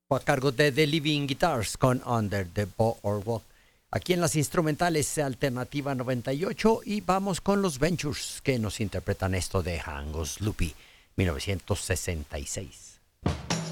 a cargo de The Living Guitars con Under the Boardwalk. Aquí en las instrumentales Alternativa 98 y vamos con los Ventures que nos interpretan esto de Angus Loopy, 1966.